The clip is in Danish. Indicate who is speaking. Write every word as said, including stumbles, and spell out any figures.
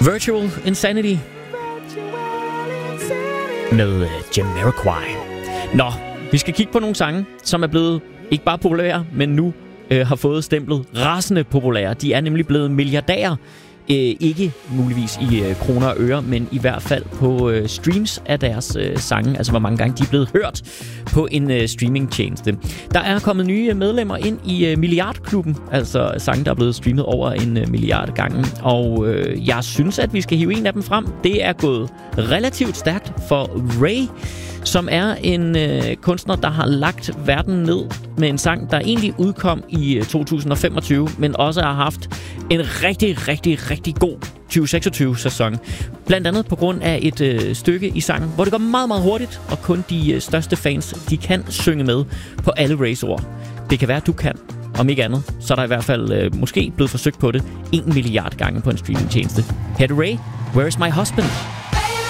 Speaker 1: Virtual Insanity med Jamiroquai. Nå, vi skal kigge på nogle sange, som er blevet ikke bare populære, men nu øh, har fået stemplet rasende populære. De er nemlig blevet milliardærer. Øh, ikke muligvis i øh, kroner og øre, men i hvert fald på øh, streams af deres øh, sange. Altså hvor mange gange de er blevet hørt på en øh, streamingtjeneste. Der er kommet nye medlemmer ind i øh, milliardklubben. Altså sange, der er blevet streamet over en øh, milliard gange. Og øh, jeg synes, at vi skal hive en af dem frem. Det er gået relativt stærkt for Ray, som er en øh, kunstner, der har lagt verden ned med en sang, der egentlig udkom i øh, to tusind femogtyve, men også har haft en rigtig, rigtig, rigtig god tyve seksogtyve-sæson. Blandt andet på grund af et øh, stykke i sangen, hvor det går meget, meget hurtigt, og kun de øh, største fans, de kan synge med på alle Rays ord. Det kan være, at du kan. Om ikke andet, så er der i hvert fald øh, måske blevet forsøgt på det en milliard gange på en streamingtjeneste. Her er Ray, Where is my husband?